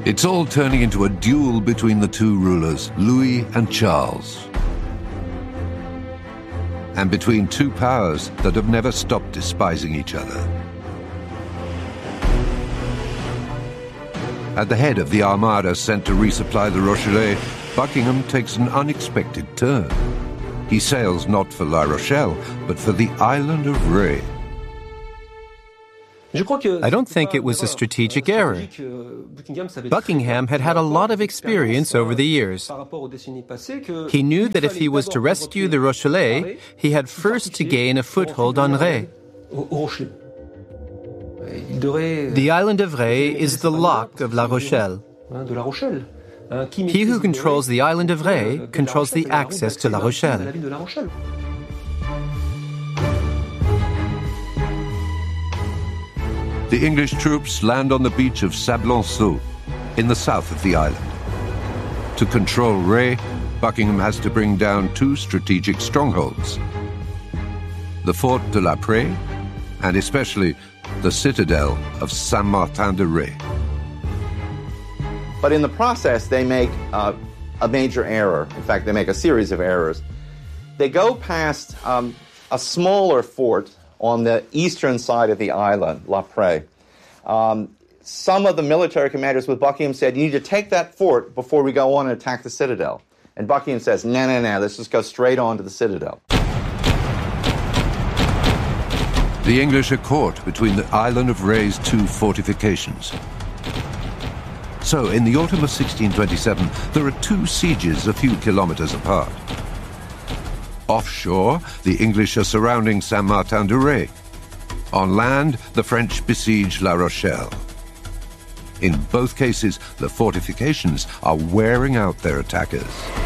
It's all turning into a duel between the two rulers, Louis and Charles. And between two powers that have never stopped despising each other. At the head of the armada sent to resupply the Rochellais, Buckingham takes an unexpected turn. He sails not for La Rochelle, but for the island of Ré. I don't think it was a strategic error. Buckingham had had a lot of experience over the years. He knew that if he was to rescue the Rochellais, he had first to gain a foothold on Ré. The island of Ré is the lock of La Rochelle. He who controls the island of Ré controls the access to La Rochelle. The English troops land on the beach of Sablonceau, in the south of the island. To control Ré, Buckingham has to bring down two strategic strongholds: the Fort de la Prée, and especially the citadel of Saint-Martin-de-Ré. But in the process, they make a major error. In fact, they make a series of errors. They go past a smaller fort on the eastern side of the island, La Prée. Some of the military commanders with Buckingham said, you need to take that fort before we go on and attack the citadel. And Buckingham says, no, let's just go straight on to the citadel. The English are caught between the island of Ré's two fortifications. So, in the autumn of 1627, there are two sieges a few kilometers apart. Offshore, the English are surrounding Saint-Martin-de-Ré. On land, the French besiege La Rochelle. In both cases, the fortifications are wearing out their attackers.